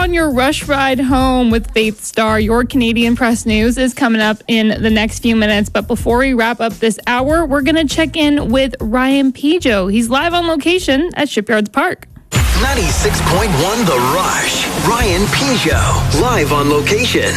on your rush ride home with Faith Star. Your Canadian Press News is coming up in the next few minutes. But before we wrap up this hour, we're going to check in with Ryan Pijo. He's live on location at Shipyards Park. 96.1 The Rush. Ryan Pijo, live on location.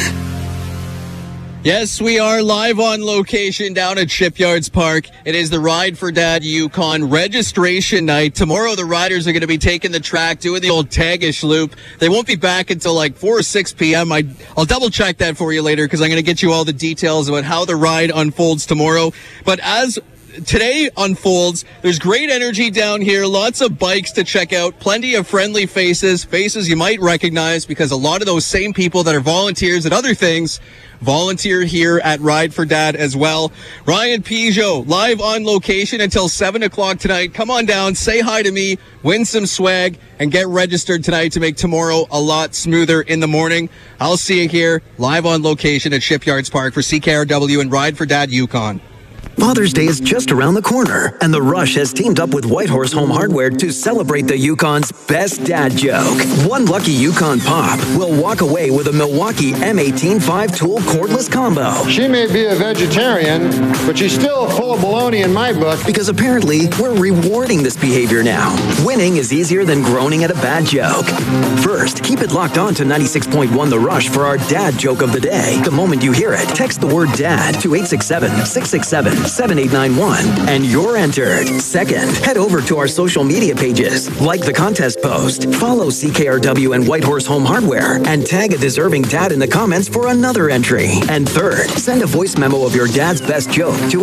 Yes, we are live on location down at Shipyards Park. It is the Ride for Dad Yukon registration night. Tomorrow, the riders are going to be taking the track, doing the old Tagish loop. They won't be back until like 4 or 6 p.m. I'll double check that for you later because I'm going to get you all the details about how the ride unfolds tomorrow. But as today unfolds, there's great energy down here, lots of bikes to check out, plenty of friendly faces you might recognize because a lot of those same people that are volunteers at other things volunteer here at Ride for Dad as well. Ryan Pijo, live on location until 7 o'clock tonight. Come on down, say hi to me, win some swag, and get registered tonight to make tomorrow a lot smoother in the morning. I'll see you here, live on location at Shipyards Park for CKRW and Ride for Dad Yukon. Father's Day is just around the corner, and The Rush has teamed up with Whitehorse Home Hardware to celebrate the Yukon's best dad joke. One lucky Yukon Pop will walk away with a Milwaukee M18 5-tool cordless combo. She may be a vegetarian, but she's still full of baloney in my book. Because apparently, we're rewarding this behavior now. Winning is easier than groaning at a bad joke. First, keep it locked on to 96.1 The Rush for our dad joke of the day. The moment you hear it, text the word dad to 867-667-7891 and you're entered. Second, head over to our social media pages, like the contest post, follow CKRW and Whitehorse Home Hardware, and tag a deserving dad in the comments for another entry. And third, send a voice memo of your dad's best joke to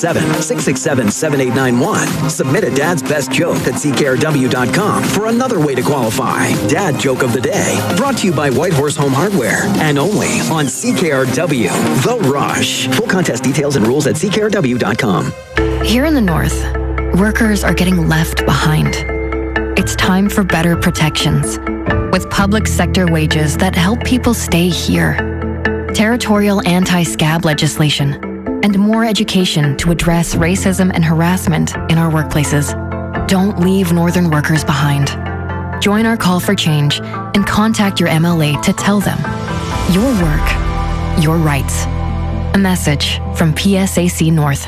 867-667-7891. Submit a dad's best joke at CKRW.com for another way to qualify. Dad Joke of the Day, brought to you by Whitehorse Home Hardware, and only on CKRW, The Rush. Full contest details and rules at CKRW.com. Here in the North, workers are getting left behind. It's time for better protections, with public sector wages that help people stay here, territorial anti-scab legislation, and more education to address racism and harassment in our workplaces. Don't leave Northern workers behind. Join our call for change and contact your MLA to tell them your work, your rights. A message from PSAC North.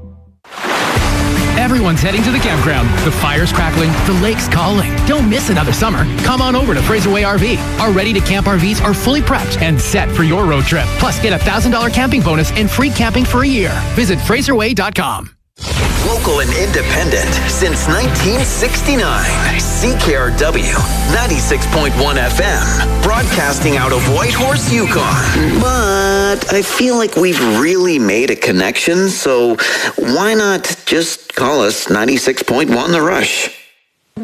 Everyone's heading to the campground. The fire's crackling, the lake's calling. Don't miss another summer. Come on over to Fraserway RV. Our ready-to-camp RVs are fully prepped and set for your road trip. Plus, get a $1,000 camping bonus and free camping for a year. Visit FraserWay.com. Local and independent since 1969. CKRW 96.1 FM. Broadcasting out of Whitehorse, Yukon. But I feel like we've really made a connection, so why not just call us 96.1 The Rush?